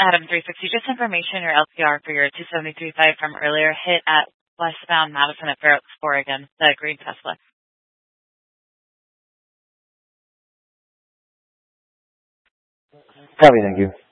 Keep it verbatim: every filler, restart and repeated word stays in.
Adam three sixty, just information, your L P R for your two seventy-three point five from earlier hit at westbound Madison at Fair Oaks, Oregon, the green Tesla. Copy, thank you.